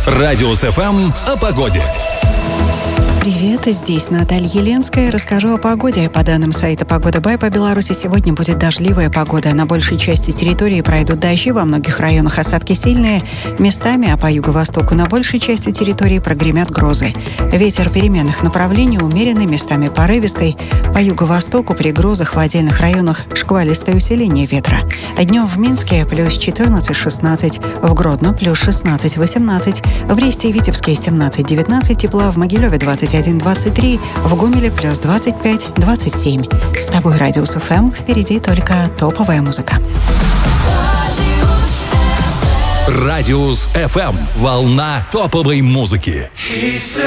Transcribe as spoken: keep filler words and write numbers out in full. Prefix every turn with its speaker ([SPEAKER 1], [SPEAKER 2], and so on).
[SPEAKER 1] Радиус эф эм о погоде.
[SPEAKER 2] Привет, здесь Наталья Еленская. Расскажу о погоде. По данным сайта «Погода Бай», по Беларуси сегодня будет дождливая погода. На большей части территории пройдут дожди, во многих районах осадки сильные. Местами, а по юго-востоку на большей части территории прогремят грозы. Ветер переменных направлений умеренный, местами порывистый. По юго-востоку при грозах в отдельных районах шквалистое усиление ветра. Днем в Минске плюс четырнадцать-шестнадцать, в Гродно плюс шестнадцать-восемнадцать, в Бресте и Витебске семнадцать-девятнадцать тепла, в Могилеве двадцать один двадцать три, в Гомеле плюс двадцать пять двадцать семь. С тобой Радиус эф эм, впереди только топовая музыка.
[SPEAKER 1] Радиус эф эм. Волна топовой музыки.